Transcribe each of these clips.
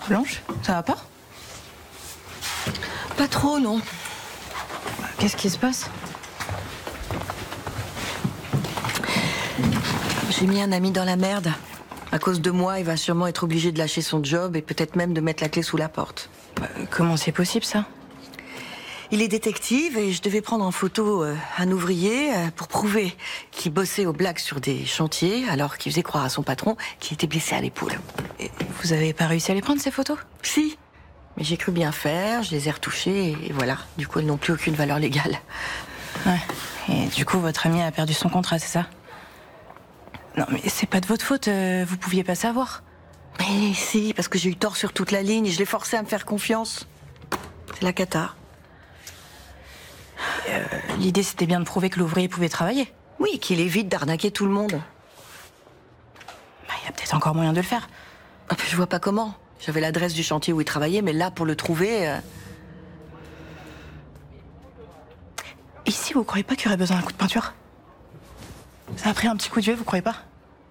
Blanche, ça va pas? Pas trop, non. Qu'est-ce qui se passe? J'ai mis un ami dans la merde. À cause de moi, il va sûrement être obligé de lâcher son job et peut-être même de mettre la clé sous la porte. Comment c'est possible, ça? Il est détective et je devais prendre en photo un ouvrier pour prouver qu'il bossait au black sur des chantiers alors qu'il faisait croire à son patron qu'il était blessé à l'épaule. Et vous avez pas réussi à les prendre, ces photos? Si, mais j'ai cru bien faire, je les ai retouchées et voilà. Du coup, elles n'ont plus aucune valeur légale. Ouais. Et du coup, votre ami a perdu son contrat, c'est ça? Non, mais c'est pas de votre faute, vous pouviez pas savoir. Mais si, parce que j'ai eu tort sur toute la ligne et je l'ai forcé à me faire confiance. C'est la cata. L'idée, c'était bien de prouver que l'ouvrier pouvait travailler. Oui, qu'il évite d'arnaquer tout le monde. Il y a peut-être encore moyen de le faire. Ah, je vois pas comment. J'avais l'adresse du chantier où il travaillait, mais là, pour le trouver... Ici, vous croyez pas qu'il y aurait besoin d'un coup de peinture? Ça a pris un petit coup de vieux, vous croyez pas?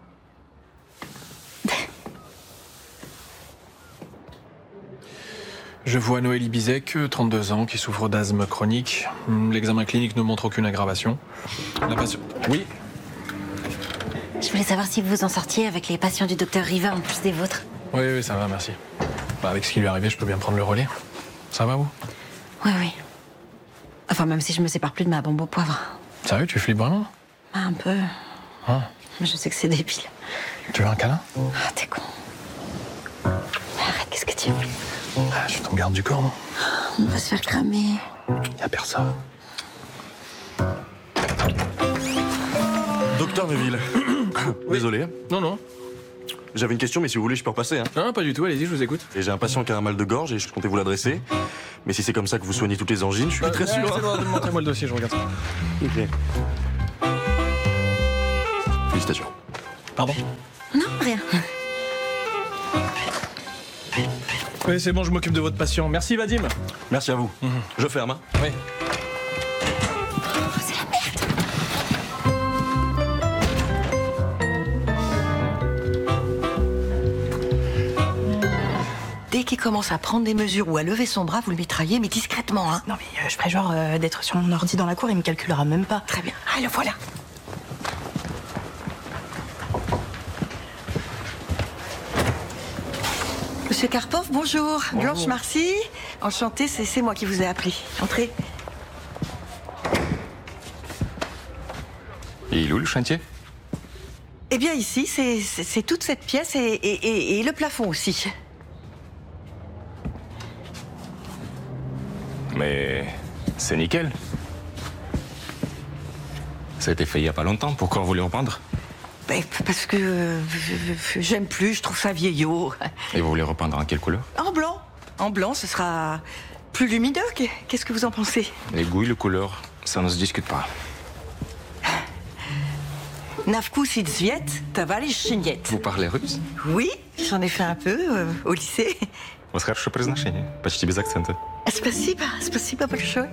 Je vois Noélie Bizek, 32 ans, qui souffre d'asthme chronique. L'examen clinique ne montre aucune aggravation. La patiente... Oui. Je voulais savoir si vous vous en sortiez avec les patients du docteur Riva en plus des vôtres. Oui, ça va, merci. Avec ce qui lui est arrivé, je peux bien prendre le relais. Ça va, vous? Oui. Enfin, même si je me sépare plus de ma bombe au poivre. Sérieux, tu flippes vraiment? Un peu. Ah. Mais je sais que c'est débile. Tu veux un câlin? Ah, t'es con. Mais arrête, qu'est-ce que tu veux? Je suis ton garde du corps, non? On va se faire cramer. Y'a personne. Docteur Neville. Désolé. Non. J'avais une question, mais si vous voulez, je peux repasser. Hein. Non, pas du tout, allez-y, je vous écoute. Et j'ai un patient qui a un mal de gorge et je comptais vous l'adresser. Mais si c'est comme ça que vous soignez toutes les angines, je suis très sûr. Montrez-moi le dossier, je regarde ça. Ok. Félicitations. Pardon? Non, rien. Oui, c'est bon, je m'occupe de votre patient. Merci, Vadim. Merci à vous. Je ferme. Hein. Oui. Oh, c'est la merde. Dès qu'il commence à prendre des mesures ou à lever son bras, vous le mitraillez, mais discrètement, hein. Non, mais je ferais genre d'être sur mon ordi dans la cour, il me calculera même pas. Très bien. Ah, le voilà. Monsieur Karpov, bonjour. Blanche Marcy. Enchantée, c'est moi qui vous ai appelé. Entrez. Et il est où le chantier? Eh bien, ici, c'est toute cette pièce et le plafond aussi. Mais c'est nickel. Ça a été fait il y a pas longtemps, pourquoi vous voulez reprendre? Parce que j'aime plus, je trouve ça vieillot. Et vous voulez reprendre en quelle couleur? En blanc. En blanc, ce sera plus lumineux. Qu'est-ce que vous en pensez? Les goûts et les couleurs, ça ne se discute pas. Navku Sidzviet, tavalish Shinyet. Vous parlez russe? Oui, j'en ai fait un peu au lycée. У вас хорошее произношение, почти без акцента. Spasiba большое.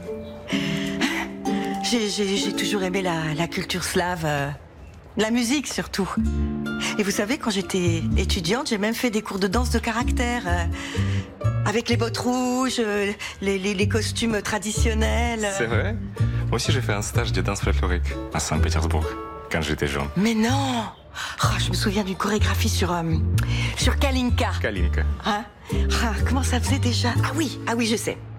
J'ai toujours aimé la culture slave, la musique surtout. Et vous savez, quand j'étais étudiante, j'ai même fait des cours de danse de caractère, avec les bottes rouges, les costumes traditionnels. C'est vrai? Moi aussi j'ai fait un stage de danse folklorique à Saint-Pétersbourg, quand j'étais jeune. Mais non! Oh, je me souviens d'une chorégraphie sur Kalinka. Kalinka. Hein? Ah, comment ça faisait déjà? Ah oui, je sais.